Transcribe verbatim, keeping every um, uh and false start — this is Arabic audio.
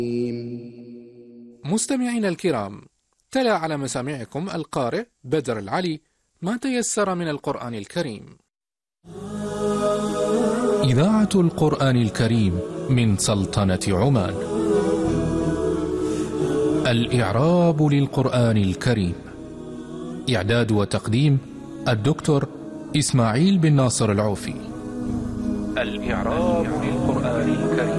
مستمعينا الكرام، تلا على مسامعكم القارئ بدر العلي ما تيسر من القرآن الكريم. إذاعة القرآن الكريم من سلطنة عمان. الإعراب للقرآن الكريم، إعداد وتقديم الدكتور إسماعيل بن ناصر العوفي. الإعراب للقرآن الكريم.